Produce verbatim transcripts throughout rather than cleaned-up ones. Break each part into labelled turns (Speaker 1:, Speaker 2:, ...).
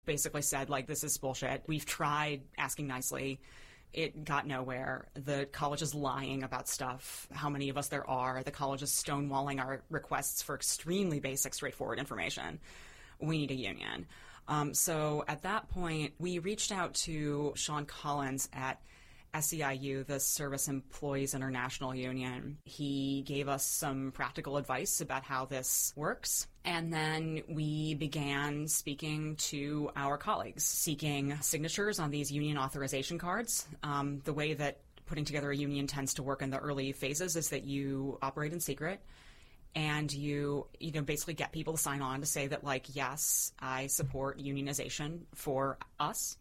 Speaker 1: basically said, like, this is bullshit. We've tried asking nicely. It got nowhere. The college is lying about stuff, how many of us there are. The college is stonewalling our requests for extremely basic, straightforward information. We need a union. Um, so at that point, we reached out to Sean Collins at S E I U, the Service Employees International Union. He gave us some practical advice about how this works. And then we began speaking to our colleagues, seeking signatures on these union authorization cards. Um, the way that putting together a union tends to work in the early phases is that you operate in secret. And you, you know, basically get people to sign on to say that, like, yes, I support unionization for us.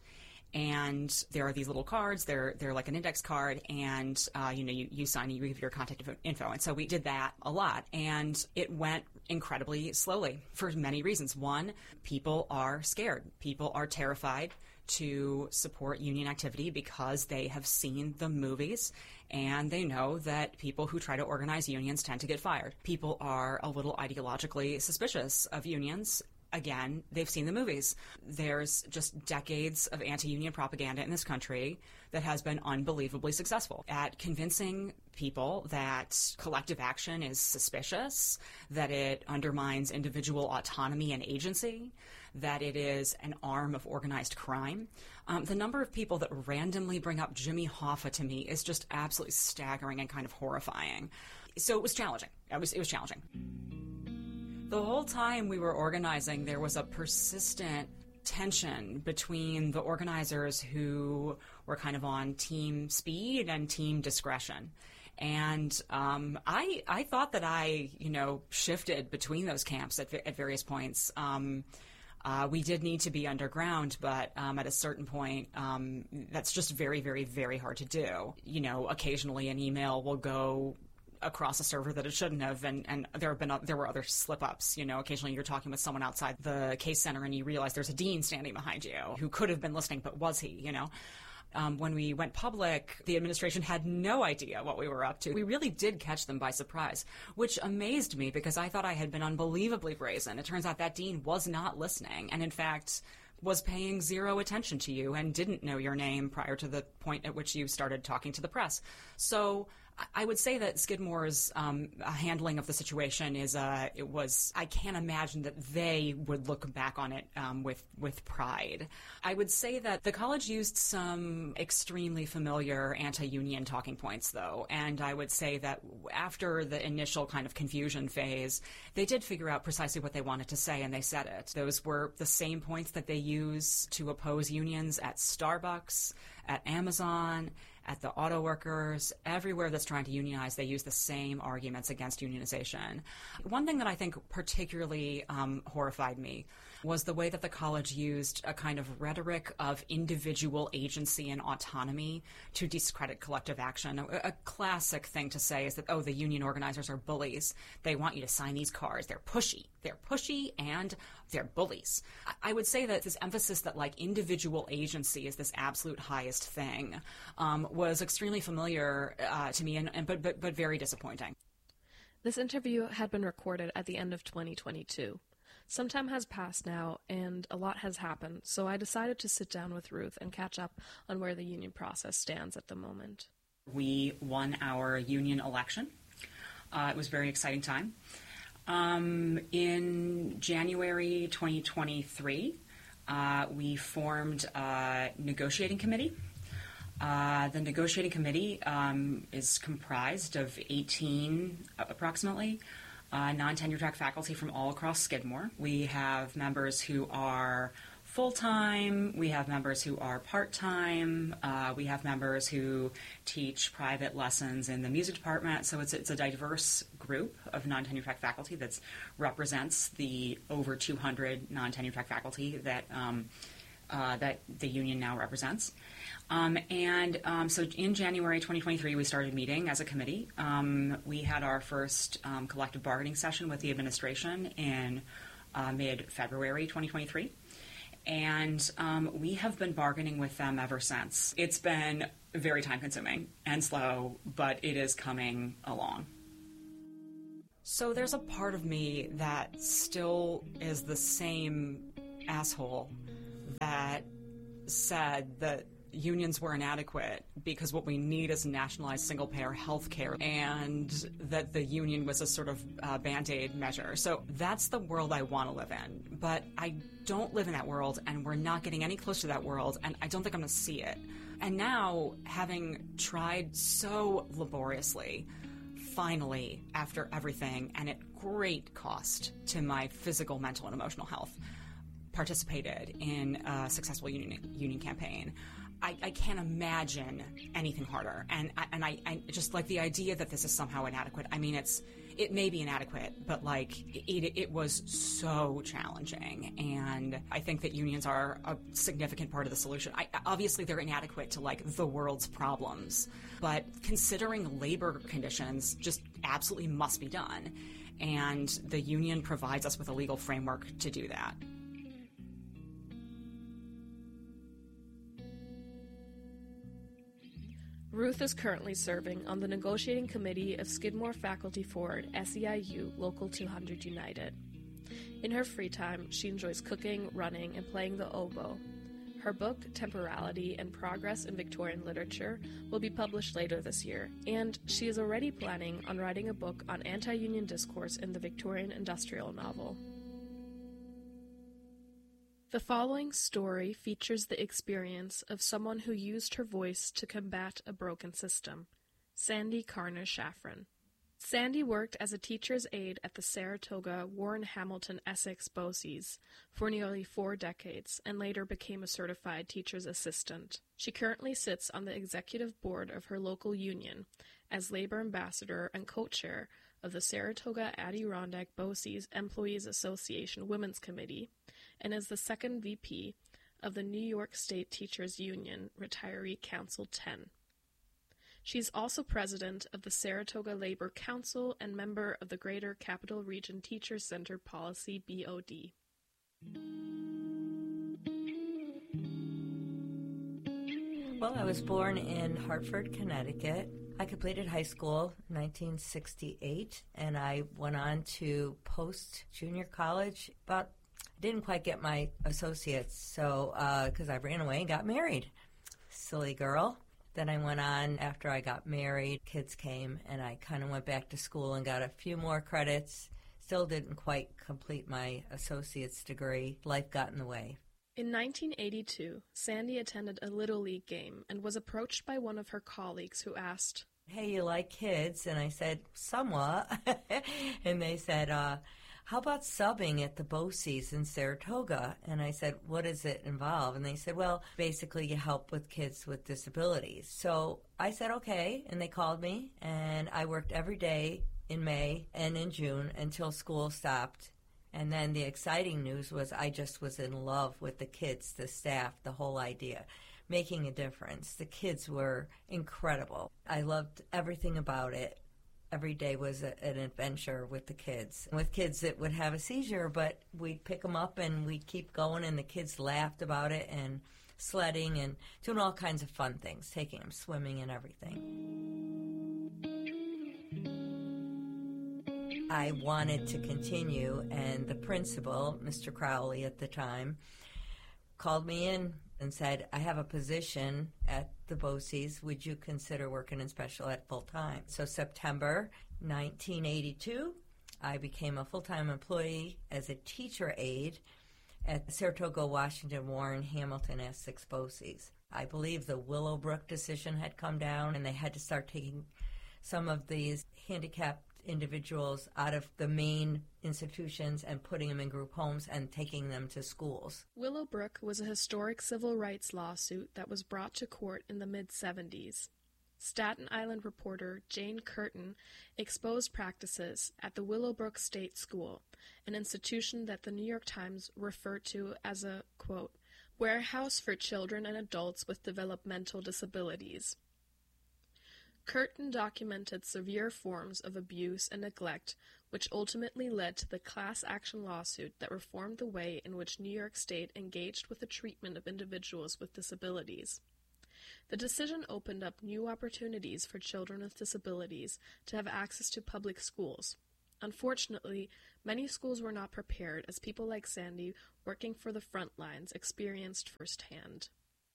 Speaker 1: And there are these little cards. They're they're like an index card, and uh, you know you, you sign, you give your contact info. And so we did that a lot, and it went incredibly slowly for many reasons. One, people are scared. People are terrified to support union activity because they have seen the movies, and they know that people who try to organize unions tend to get fired. People are a little ideologically suspicious of unions. Again, they've seen the movies. There's just decades of anti-union propaganda in this country that has been unbelievably successful at convincing people that collective action is suspicious, that it undermines individual autonomy and agency, that it is an arm of organized crime. Um, the number of people that randomly bring up Jimmy Hoffa to me is just absolutely staggering and kind of horrifying. So it was challenging. It was, it was challenging. The whole time we were organizing, there was a persistent tension between the organizers who were kind of on team speed and team discretion. And um, I I thought that I, you know, shifted between those camps at, at various points. Um, uh, we did need to be underground, but um, at a certain point, um, that's just very, very, very hard to do. You know, occasionally an email will go across a server that it shouldn't have, and, and there have been there were other slip-ups. You know, occasionally you're talking with someone outside the case center and you realize there's a dean standing behind you who could have been listening, but was he, you know? Um, when we went public, the administration had no idea what we were up to. We really did catch them by surprise, which amazed me because I thought I had been unbelievably brazen. It turns out that dean was not listening, and in fact was paying zero attention to you and didn't know your name prior to the point at which you started talking to the press. So I would say that Skidmore's um, handling of the situation is, uh, it was, I can't imagine that they would look back on it um, with, with pride. I would say that the college used some extremely familiar anti-union talking points, though, and I would say that after the initial kind of confusion phase, they did figure out precisely what they wanted to say, and they said it. Those were the same points that they use to oppose unions at Starbucks, at Amazon, at the auto workers, everywhere that's trying to unionize, they use the same arguments against unionization. One thing that I think particularly um, horrified me was the way that the college used a kind of rhetoric of individual agency and autonomy to discredit collective action. A, a classic thing to say is that, oh, the union organizers are bullies. They want you to sign these cards. They're pushy. They're pushy and they're bullies. I, I would say that this emphasis that, like, individual agency is this absolute highest thing um, was extremely familiar uh, to me, and, and but, but but very disappointing.
Speaker 2: This interview had been recorded at the end of twenty twenty-two. Some time has passed now, and a lot has happened, so I decided to sit down with Ruth and catch up on where the union process stands at the moment.
Speaker 1: We won our union election. Uh, it was a very exciting time. Um, in January twenty twenty-three, uh, we formed a negotiating committee. Uh, the negotiating committee um, is comprised of eighteen, uh, approximately, uh, non-tenure track faculty from all across Skidmore. We have members who are full-time, we have members who are part-time, uh, we have members who teach private lessons in the music department, so it's, it's a diverse group of non-tenure track faculty that represents the over two hundred non-tenure track faculty that um, Uh, that the union now represents. Um, and um, so in January twenty twenty-three, we started meeting as a committee. Um, we had our first um, collective bargaining session with the administration in uh, mid-February twenty twenty-three. And um, we have been bargaining with them ever since. It's been very time-consuming and slow, but it is coming along. So there's a part of me that still is the same asshole said that unions were inadequate because what we need is nationalized single-payer health care, and that the union was a sort of uh, Band-Aid measure. So that's the world I want to live in. But I don't live in that world, and we're not getting any closer to that world, and I don't think I'm going to see it. And now, having tried so laboriously, finally, after everything, and at great cost to my physical, mental, and emotional health, participated in a successful union, union campaign. I, I can't imagine anything harder, and I, and I, I just like the idea that this is somehow inadequate. I mean, it's it may be inadequate, but like it, it was so challenging, and I think that unions are a significant part of the solution. I, obviously, they're inadequate to like the world's problems, but considering labor conditions just absolutely must be done, and the union provides us with a legal framework to do that.
Speaker 2: Ruth is currently serving on the negotiating committee of Skidmore Faculty Forward S E I U Local two hundred United. In her free time, she enjoys cooking, running, and playing the oboe. Her book, Temporality and Progress in Victorian Literature, will be published later this year, and she is already planning on writing a book on anti-union discourse in the Victorian industrial novel. The following story features the experience of someone who used her voice to combat a broken system, Sandy Carner Shafran. Sandy worked as a teacher's aide at the Saratoga Warren Hamilton Essex BOCES for nearly four decades and later became a certified teacher's assistant. She currently sits on the executive board of her local union as labor ambassador and co-chair of the Saratoga Adirondack BOCES Employees Association Women's Committee, and is the second V P of the New York State Teachers Union Retiree Council ten. She's also president of the Saratoga Labor Council and member of the Greater Capital Region Teachers Center Policy B O D.
Speaker 3: Well, I was born in Hartford, Connecticut. I completed high school in nineteen sixty-eight, and I went on to post-junior college. But I didn't quite get my associates, so because uh, I ran away and got married. Silly girl. Then I went on after I got married. Kids came, and I kind of went back to school and got a few more credits. Still didn't quite complete my associate's degree. Life got in the way.
Speaker 2: In nineteen eighty-two, Sandy attended a Little League game and was approached by one of her colleagues who asked,
Speaker 3: "Hey, you like kids?" And I said, "Somewhat." And they said, uh, "How about subbing at the BOCES in Saratoga?" And I said, "What does it involve?" And they said, "Well, basically you help with kids with disabilities." So I said, okay, and they called me, and I worked every day in May and in June until school stopped. And then the exciting news was I just was in love with the kids, the staff, the whole idea, making a difference. The kids were incredible. I loved everything about it. Every day was a, an adventure with the kids. With kids that would have a seizure, but we'd pick them up and we'd keep going, and the kids laughed about it, and sledding and doing all kinds of fun things, taking them swimming and everything. I wanted to continue, and the principal, Mister Crowley at the time, called me in and said, "I have a position at the BOCES. Would you consider working in special ed full-time?" So September nineteen eighty-two, I became a full-time employee as a teacher aide at the Saratoga, Washington, Warren, Hamilton, Essex BOCES. I believe the Willowbrook decision had come down, and they had to start taking some of these handicapped individuals out of the main institutions and putting them in group homes and taking them to schools.
Speaker 2: Willowbrook was a historic civil rights lawsuit that was brought to court in the mid-seventies. Staten Island reporter Jane Curtin exposed practices at the Willowbrook State School, an institution that the New York Times referred to as a, quote, warehouse for children and adults with developmental disabilities. Curtin documented severe forms of abuse and neglect, which ultimately led to the class action lawsuit that reformed the way in which New York State engaged with the treatment of individuals with disabilities. The decision opened up new opportunities for children with disabilities to have access to public schools. Unfortunately, many schools were not prepared, as people like Sandy, working for the front lines, experienced firsthand.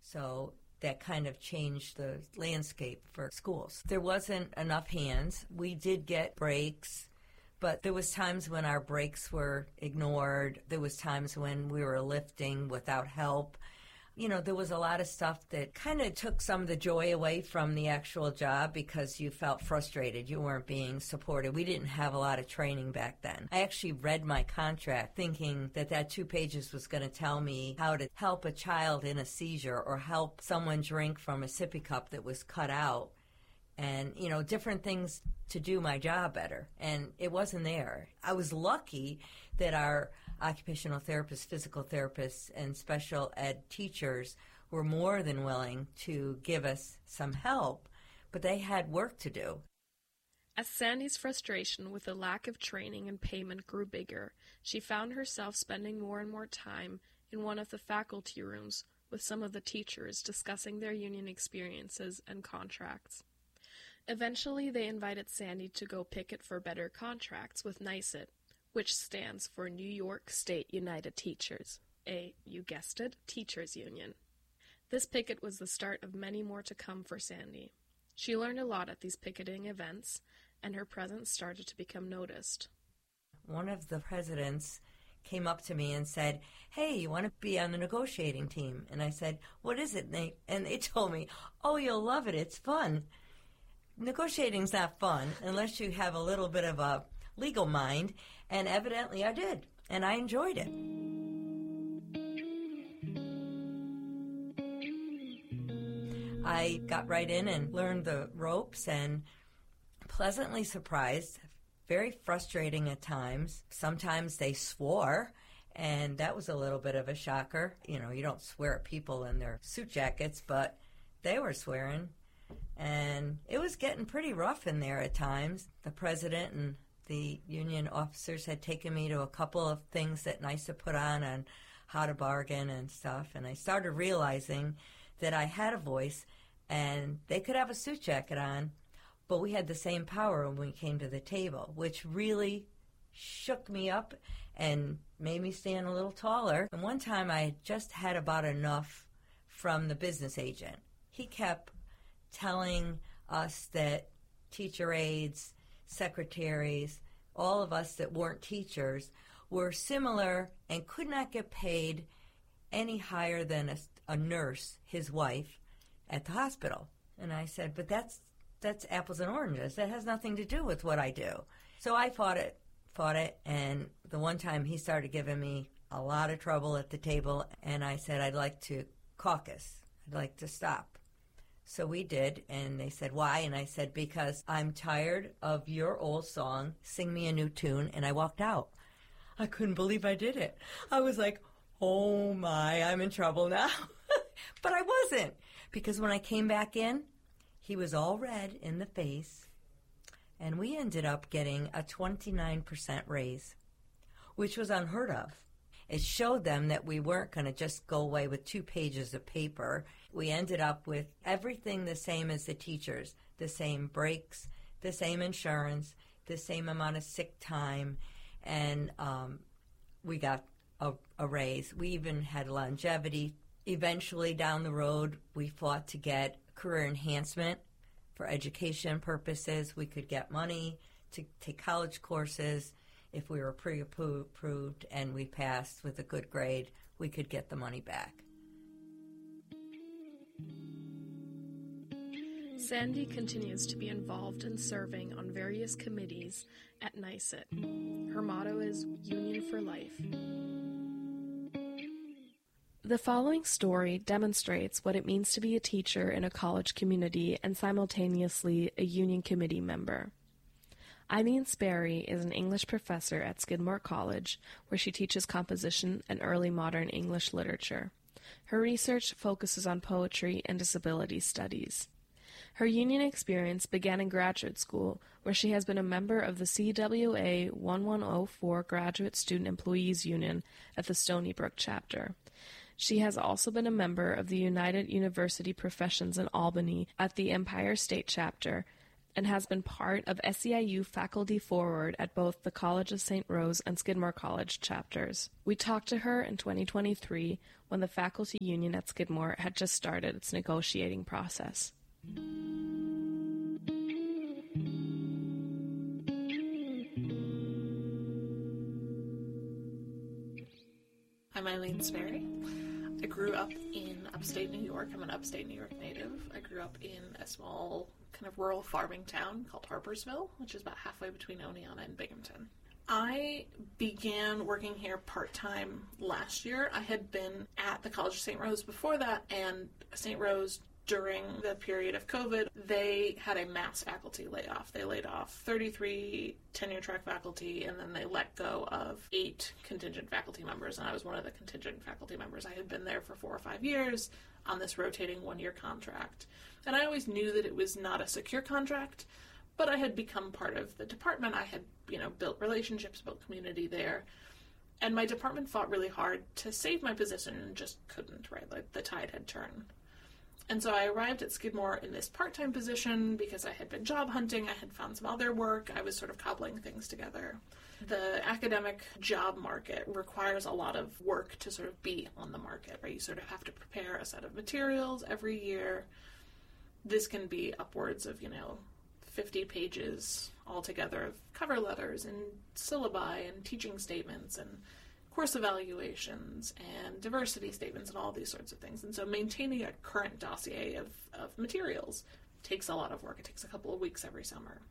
Speaker 3: So that kind of changed the landscape for schools. There wasn't enough hands. We did get breaks, but there was times when our breaks were ignored. There was times when we were lifting without help. You know, there was a lot of stuff that kind of took some of the joy away from the actual job because you felt frustrated. You weren't being supported. We didn't have a lot of training back then. I actually read my contract thinking that that two pages was going to tell me how to help a child in a seizure or help someone drink from a sippy cup that was cut out and, you know, different things to do my job better. And it wasn't there. I was lucky that our occupational therapists, physical therapists, and special ed teachers were more than willing to give us some help, but they had work to do.
Speaker 2: As Sandy's frustration with the lack of training and payment grew bigger, she found herself spending more and more time in one of the faculty rooms with some of the teachers discussing their union experiences and contracts. Eventually, they invited Sandy to go picket for better contracts with NYSUT, which stands for New York State United Teachers, a, you guessed it, teachers union. This picket was the start of many more to come for Sandy. She learned a lot at these picketing events, and her presence started to become noticed.
Speaker 3: One of the presidents came up to me and said, "Hey, you want to be on the negotiating team?" And I said, "What is it?" And they, and they told me, "Oh, you'll love it. It's fun." Negotiating's not fun unless you have a little bit of a legal mind, and evidently I did, and I enjoyed it. I got right in and learned the ropes and pleasantly surprised, very frustrating at times. Sometimes they swore, and that was a little bit of a shocker. You know, you don't swear at people in their suit jackets, but they were swearing, and it was getting pretty rough in there at times. The president and the union officers had taken me to a couple of things that NYSUT put on on how to bargain and stuff, and I started realizing that I had a voice, and they could have a suit jacket on, but we had the same power when we came to the table, which really shook me up and made me stand a little taller. And one time I had just had about enough from the business agent. He kept telling us that teacher aides, secretaries, all of us that weren't teachers, were similar and could not get paid any higher than a, a nurse, his wife, at the hospital. And I said, but that's that's apples and oranges. That has nothing to do with what I do. So I fought it, fought it, and the one time he started giving me a lot of trouble at the table, and I said, I'd like to caucus. I'd like to stop. So we did, and they said, why? And I said, because I'm tired of your old song, Sing Me a New Tune, and I walked out. I couldn't believe I did it. I was like, oh my, I'm in trouble now. But I wasn't, because when I came back in, he was all red in the face, and we ended up getting a twenty-nine percent raise, which was unheard of. It showed them that we weren't going to just go away with two pages of paper. We ended up with everything the same as the teachers, the same breaks, the same insurance, the same amount of sick time, and um, we got a, a raise. We even had longevity. Eventually, down the road, we fought to get career enhancement for education purposes. We could get money to take college courses. If we were pre-approved and we passed with a good grade, we could get the money back.
Speaker 2: Sandy continues to be involved in serving on various committees at NYSUT. Her motto is Union for Life. The following story demonstrates what it means to be a teacher in a college community and simultaneously a union committee member. Eileen Sperry is an English professor at Skidmore College, where she teaches composition and early modern English literature. Her research focuses on poetry and disability studies. Her union experience began in graduate school, where she has been a member of the C W A eleven oh four Graduate Student Employees Union at the Stony Brook chapter. She has also been a member of the United University Professions in Albany at the Empire State chapter, and has been part of S E I U Faculty Forward at both the College of Saint Rose and Skidmore College chapters. We talked to her in twenty twenty-three when the faculty union at Skidmore had just started its negotiating process.
Speaker 4: I'm Eileen Sperry. I grew up in upstate New York. I'm an upstate New York native. I grew up in a small kind of rural farming town called Harpersville, which is about halfway between Oneonta and Binghamton. I began working here part-time last year. I had been at the College of Saint Rose before that, and Saint Rose, during the period of COVID, they had a mass faculty layoff. They laid off thirty-three tenure-track faculty, and then they let go of eight contingent faculty members, and I was one of the contingent faculty members. I had been there for four or five years on this rotating one-year contract. And I always knew that it was not a secure contract, but I had become part of the department. I had, you know, built relationships, built community there. And my department fought really hard to save my position and just couldn't, right? Like, the tide had turned. And so I arrived at Skidmore in this part-time position because I had been job hunting, I had found some other work, I was sort of cobbling things together. The academic job market requires a lot of work to sort of be on the market, right? You sort of have to prepare a set of materials every year. This can be upwards of, you know, fifty pages altogether of cover letters and syllabi and teaching statements and course evaluations and diversity statements and all these sorts of things. And so maintaining a current dossier of, of materials takes a lot of work. It takes a couple of weeks every summer.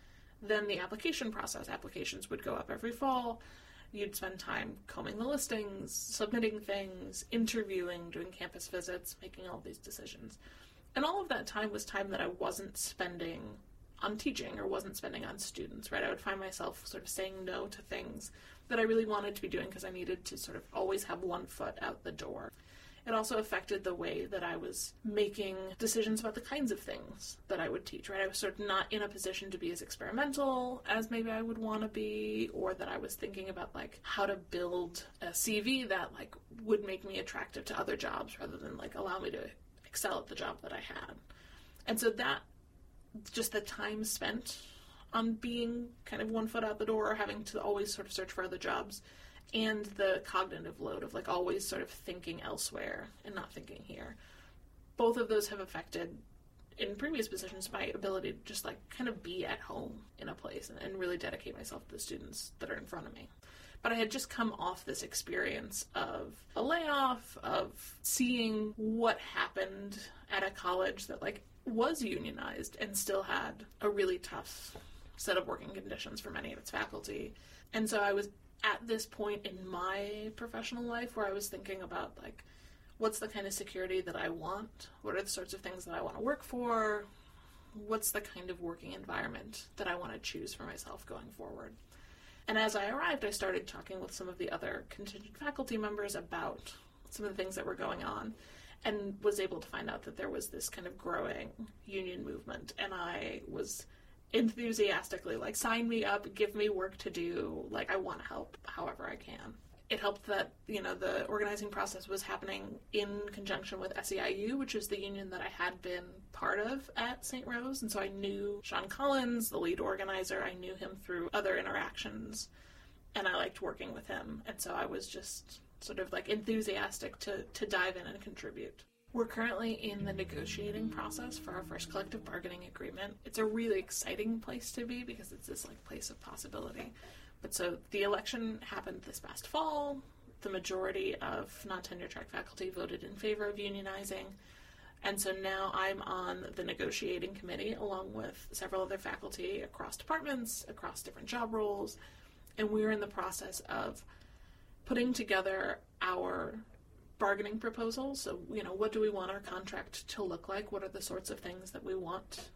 Speaker 4: Then the application process. Applications would go up every fall. You'd spend time combing the listings, submitting things, interviewing, doing campus visits, making all these decisions. And all of that time was time that I wasn't spending on teaching or wasn't spending on students, right? I would find myself sort of saying no to things that I really wanted to be doing because I needed to sort of always have one foot out the door. It also affected the way that I was making decisions about the kinds of things that I would teach, right? I was sort of not in a position to be as experimental as maybe I would want to be, or that I was thinking about, like, how to build a C V that, like, would make me attractive to other jobs rather than, like, allow me to excel at the job that I had. And so that, just the time spent on being kind of one foot out the door, having to always sort of search for other jobs, and the cognitive load of, like, always sort of thinking elsewhere and not thinking here. Both of those have affected, in previous positions, my ability to just, like, kind of be at home in a place and, and really dedicate myself to the students that are in front of me. But I had just come off this experience of a layoff, of seeing what happened at a college that, like, was unionized and still had a really tough set of working conditions for many of its faculty. And so I was at this point in my professional life where I was thinking about, like, what's the kind of security that I want? What are the sorts of things that I want to work for? What's the kind of working environment that I want to choose for myself going forward? And as I arrived, I started talking with some of the other contingent faculty members about some of the things that were going on, and was able to find out that there was this kind of growing union movement. And I was enthusiastically like, sign me up, give me work to do, like, I want to help however I can. It helped that, you know, the organizing process was happening in conjunction with S E I U, which is the union that I had been part of at Saint Rose. And so I knew Sean Collins, the lead organizer. I knew him through other interactions, and I liked working with him. And so I was just sort of like enthusiastic to, to dive in and contribute. We're currently in the negotiating process for our first collective bargaining agreement. It's a really exciting place to be because it's this, like, place of possibility. But so the election happened this past fall. The majority of non-tenure track faculty voted in favor of unionizing. And so now I'm on the negotiating committee along with several other faculty across departments, across different job roles. And we're in the process of putting together our bargaining proposal. So, you know, what do we want our contract to look like? What are the sorts of things that we want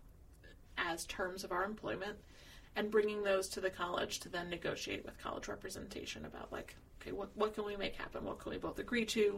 Speaker 4: as terms of our employment? And bringing those to the college to then negotiate with college representation about, like, okay, what, what can we make happen? What can we both agree to?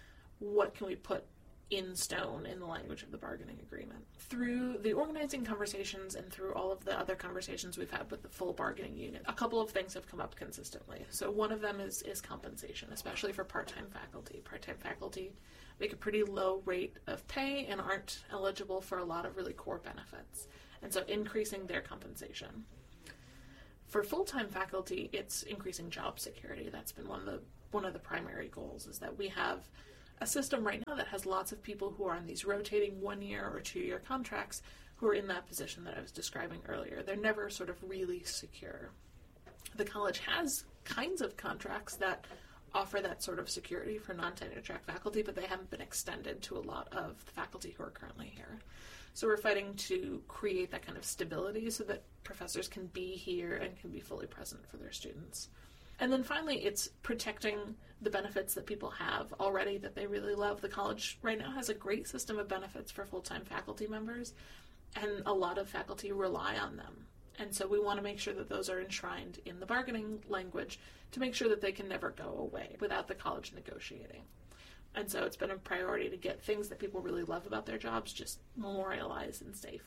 Speaker 4: What can we put in stone in the language of the bargaining agreement? Through the organizing conversations and through all of the other conversations we've had with the full bargaining unit, a couple of things have come up consistently. So one of them is, is compensation, especially for part-time faculty. Part-time faculty make a pretty low rate of pay and aren't eligible for a lot of really core benefits. and so increasing their compensation. For full-time faculty, it's increasing job security. That's been one of the one of the primary goals, is that we have a system right now that has lots of people who are on these rotating one-year or two-year contracts who are in that position that I was describing earlier. They're never sort of really secure. The college has kinds of contracts that offer that sort of security for non-tenure track faculty, but they haven't been extended to a lot of the faculty who are currently here. So we're fighting to create that kind of stability so that professors can be here and can be fully present for their students. And then finally, it's protecting the benefits that people have already that they really love. The college right now has a great system of benefits for full-time faculty members, and a lot of faculty rely on them. And so we want to make sure that those are enshrined in the bargaining language to make sure that they can never go away without the college negotiating. And so it's been a priority to get things that people really love about their jobs just memorialized and safe.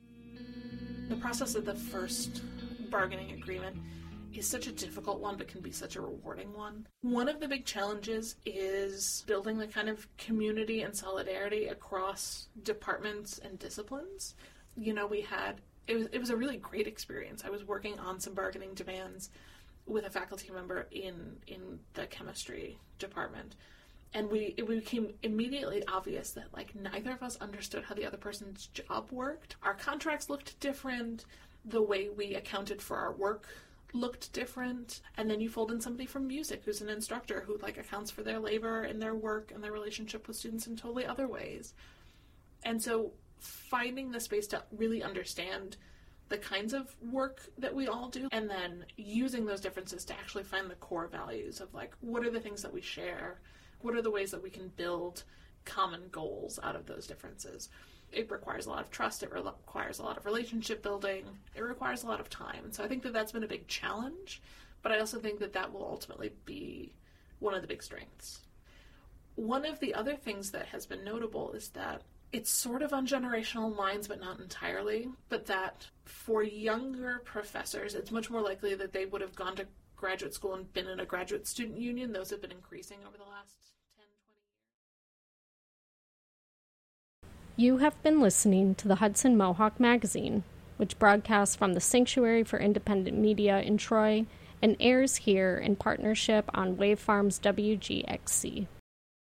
Speaker 4: The process of the first bargaining agreement is such a difficult one, but can be such a rewarding one. One of the big challenges is building the kind of community and solidarity across departments and disciplines. You know, we had, it was, it was a really great experience. I was working on some bargaining demands with a faculty member in, in the chemistry department. And we it became immediately obvious that, like, neither of us understood how the other person's job worked. Our contracts looked different. The way we accounted for our work looked different. And then you fold in somebody from music who's an instructor who, like, accounts for their labor and their work and their relationship with students in totally other ways. And so finding the space to really understand the kinds of work that we all do, and then using those differences to actually find the core values of, like, what are the things that we share? What are the ways that we can build common goals out of those differences? It requires a lot of trust. It re- requires a lot of relationship building. It requires a lot of time. And so I think that that's been a big challenge, but I also think that that will ultimately be one of the big strengths. One of the other things that has been notable is that it's sort of on generational lines, but not entirely, but that for younger professors, it's much more likely that they would have gone to graduate school and been in a graduate student union. Those have been increasing over the last ten, twenty years.
Speaker 5: You have been listening to the Hudson Mohawk Magazine, which broadcasts from the Sanctuary for Independent Media in Troy and airs here in partnership on Wave Farms W G X C.